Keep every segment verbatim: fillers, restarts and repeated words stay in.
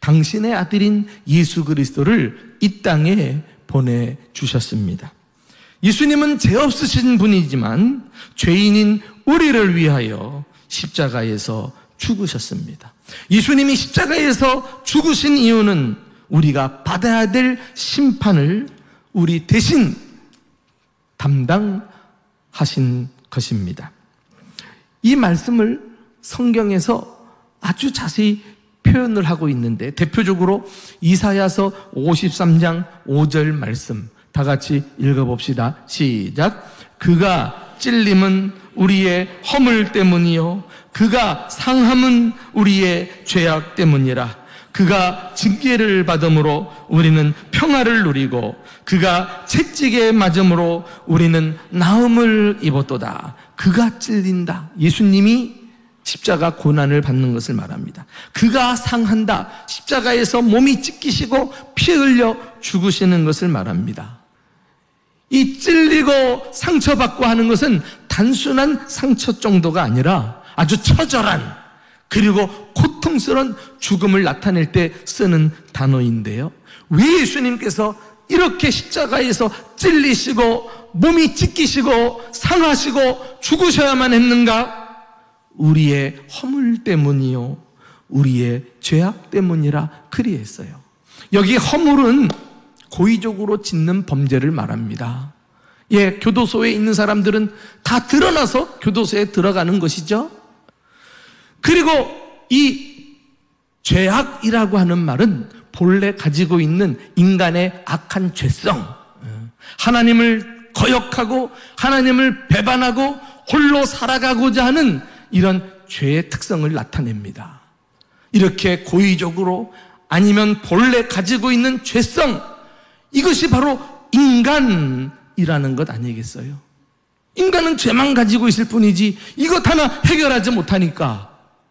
당신의 아들인 예수 그리스도를 이 땅에 보내주셨습니다. 예수님은 죄 없으신 분이지만 죄인인 우리를 위하여 십자가에서 죽으셨습니다. 예수님이 십자가에서 죽으신 이유는 우리가 받아야 될 심판을 우리 대신 담당하신 것입니다. 이 말씀을 성경에서 아주 자세히 표현을 하고 있는데, 대표적으로 이사야서 오십삼 장 오 절 말씀 다 같이 읽어봅시다. 시작. 그가 찔림은 우리의 허물 때문이요 그가 상함은 우리의 죄악 때문이라. 그가 징계를 받음으로 우리는 평화를 누리고 그가 채찍에 맞음으로 우리는 나음을 입었도다. 그가 찔린다. 예수님이 십자가 고난을 받는 것을 말합니다. 그가 상한다. 십자가에서 몸이 찢기시고 피 흘려 죽으시는 것을 말합니다. 이 찔리고 상처받고 하는 것은 단순한 상처 정도가 아니라 아주 처절한 그리고 고통스러운 죽음을 나타낼 때 쓰는 단어인데요. 왜 예수님께서 이렇게 십자가에서 찔리시고 몸이 찢기시고 상하시고 죽으셔야만 했는가? 우리의 허물 때문이요 우리의 죄악 때문이라 그리했어요. 여기 허물은 고의적으로 짓는 범죄를 말합니다. 예, 교도소에 있는 사람들은 다 드러나서 교도소에 들어가는 것이죠. 그리고 이 죄악이라고 하는 말은 본래 가지고 있는 인간의 악한 죄성, 하나님을 거역하고 하나님을 배반하고 홀로 살아가고자 하는 이런 죄의 특성을 나타냅니다. 이렇게 고의적으로 아니면 본래 가지고 있는 죄성, 이것이 바로 인간이라는 것 아니겠어요? 인간은 죄만 가지고 있을 뿐이지 이것 하나 해결하지 못하니까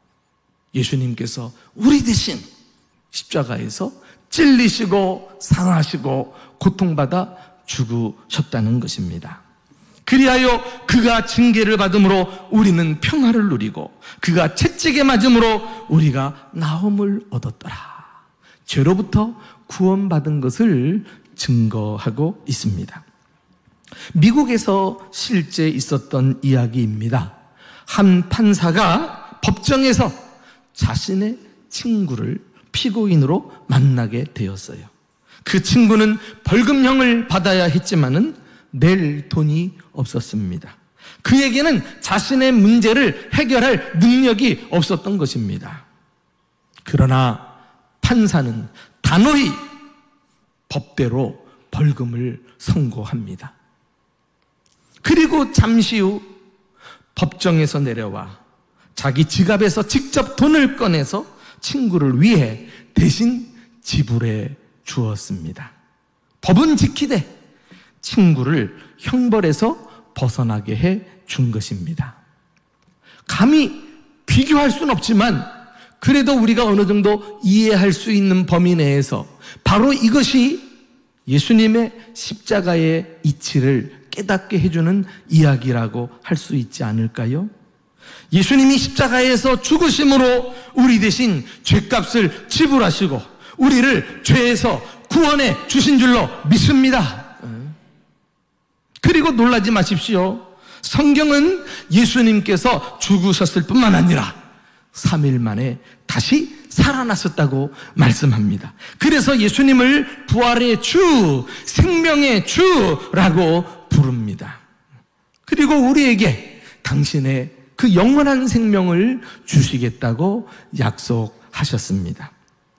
예수님께서 우리 대신 십자가에서 찔리시고 상하시고 고통받아 죽으셨다는 것입니다. 그리하여 그가 징계를 받음으로 우리는 평화를 누리고 그가 채찍에 맞음으로 우리가 나음을 얻었더라. 죄로부터 구원받은 것을 증거하고 있습니다. 미국에서 실제 있었던 이야기입니다. 한 판사가 법정에서 자신의 친구를 피고인으로 만나게 되었어요. 그 친구는 벌금형을 받아야 했지만은 낼 돈이 없었습니다. 그에게는 자신의 문제를 해결할 능력이 없었던 것입니다. 그러나 판사는 단호히 법대로 벌금을 선고합니다. 그리고 잠시 후 법정에서 내려와 자기 지갑에서 직접 돈을 꺼내서 친구를 위해 대신 지불해 주었습니다. 법은 지키되 친구를 형벌에서 벗어나게 해 준 것입니다. 감히 비교할 수는 없지만 그래도 우리가 어느 정도 이해할 수 있는 범위 내에서 바로 이것이 예수님의 십자가의 이치를 깨닫게 해주는 이야기라고 할 수 있지 않을까요? 예수님이 십자가에서 죽으심으로 우리 대신 죄값을 지불하시고 우리를 죄에서 구원해 주신 줄로 믿습니다. 그리고 놀라지 마십시오. 성경은 예수님께서 죽으셨을 뿐만 아니라 삼 일 만에 다시 살아나셨다고 말씀합니다. 그래서 예수님을 부활의 주, 생명의 주라고 부릅니다. 그리고 우리에게 당신의 그 영원한 생명을 주시겠다고 약속하셨습니다.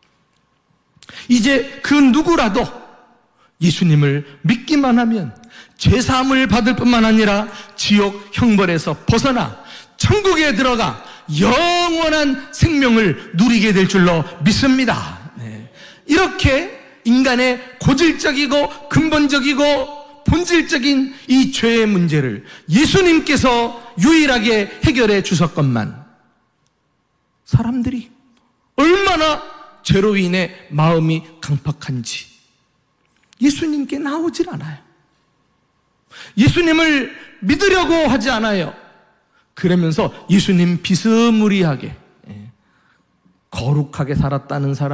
이제 그 누구라도 예수님을 믿기만 하면 죄사함을 받을 뿐만 아니라 지옥 형벌에서 벗어나 천국에 들어가 영원한 생명을 누리게 될 줄로 믿습니다. 네. 이렇게 인간의 고질적이고 근본적이고 본질적인 이 죄의 문제를 예수님께서 유일하게 해결해 주셨건만 사람들이 얼마나 죄로 인해 마음이 강팍한지 예수님께 나오질 않아요. 예수님을 믿으려고 하지 않아요. 그러면서 예수님 비스무리하게 거룩하게 살았다는 사람